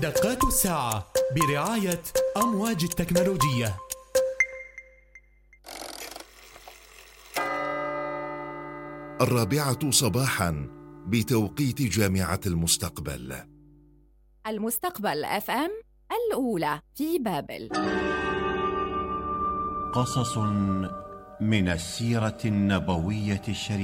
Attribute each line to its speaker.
Speaker 1: دقات الساعة برعاية أمواج التكنولوجية.
Speaker 2: 4 صباحا بتوقيت جامعة المستقبل.
Speaker 3: المستقبل FM الأولى في بابل.
Speaker 4: قصص من السيرة النبوية الشريفة.